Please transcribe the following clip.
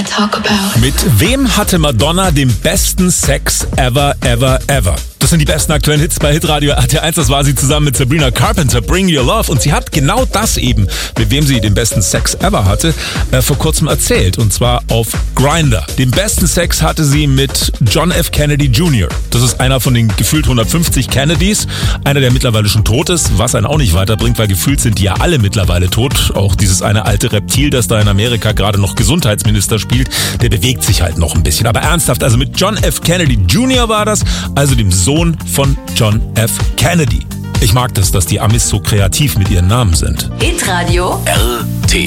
wanna talk about. Mit wem hatte Madonna den besten Sex ever, ever, ever? Das sind die besten aktuellen Hits bei Hitradio RT1. Das war sie zusammen mit Sabrina Carpenter, Bring Your Love. Und sie hat genau das eben, mit wem sie den besten Sex ever hatte, vor kurzem erzählt. Und zwar auf Grindr. Den besten Sex hatte sie mit John F. Kennedy Jr. Das ist einer von den gefühlt 150 Kennedys. Einer, der mittlerweile schon tot ist, was einen auch nicht weiterbringt, weil gefühlt sind die ja alle mittlerweile tot. Auch dieses eine alte Reptil, das da in Amerika gerade noch Gesundheitsminister spielt, der bewegt sich halt noch ein bisschen. Aber ernsthaft, also mit John F. Kennedy Jr. war das, also dem Sohn von John F. Kennedy. Ich mag das, dass die Amis so kreativ mit ihren Namen sind. Hitradio RT.